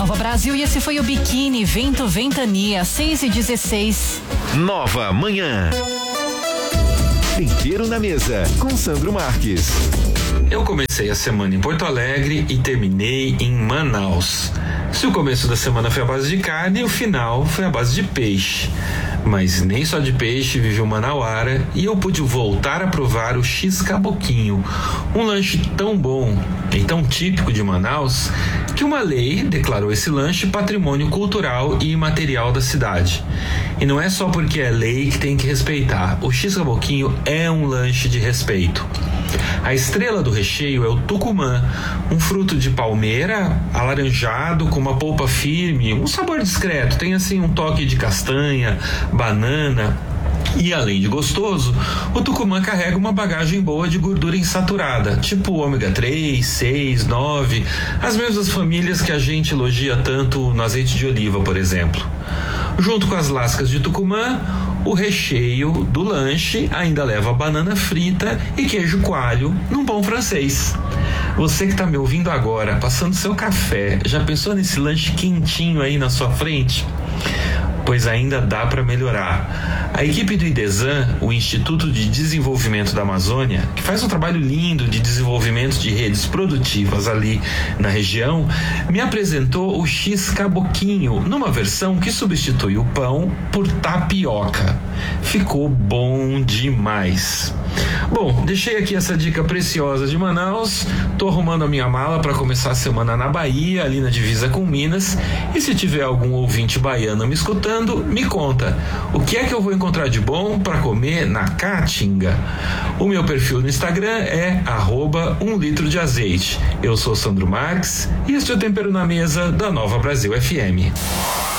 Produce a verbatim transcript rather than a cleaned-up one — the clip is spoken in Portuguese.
Nova Brasil e esse foi o Biquíni Vento Ventania, seis e dezesseis. Nova Manhã. Tempero na mesa, com Sandro Marques. Eu comecei a semana em Porto Alegre e terminei em Manaus. Se o começo da semana foi a base de carne, o final foi a base de peixe. Mas nem só de peixe vive o manauara e eu pude voltar a provar o X-Caboquinho, um lanche tão bom e tão típico de Manaus que uma lei declarou esse lanche patrimônio cultural e imaterial da cidade. E não é só porque é lei que tem que respeitar, o X-Caboquinho é um lanche de respeito. A estrela do recheio é o tucumã, um fruto de palmeira alaranjado com uma polpa firme, um sabor discreto, tem assim um toque de castanha, banana. E além de gostoso, o tucumã carrega uma bagagem boa de gordura insaturada, tipo ômega três, seis, nove, as mesmas famílias que a gente elogia tanto no azeite de oliva, por exemplo. Junto com as lascas de tucumã, o recheio do lanche ainda leva banana frita e queijo coalho num pão francês. Você que está me ouvindo agora, passando seu café, já pensou nesse lanche quentinho aí na sua frente? Pois ainda dá para melhorar. A equipe do IDESAN, o Instituto de Desenvolvimento da Amazônia, que faz um trabalho lindo de desenvolvimento de redes produtivas ali na região, me apresentou o X-Caboquinho, numa versão que substitui o pão por tapioca. Ficou bom demais. Bom, deixei aqui essa dica preciosa de Manaus, tô arrumando a minha mala para começar a semana na Bahia, ali na divisa com Minas, e se tiver algum ouvinte baiano me escutando, me conta, o que é que eu vou encontrar de bom para comer na Caatinga? O meu perfil no Instagram é arroba um litro de azeite. Eu sou Sandro Marques e este é o Tempero na Mesa da Nova Brasil F M.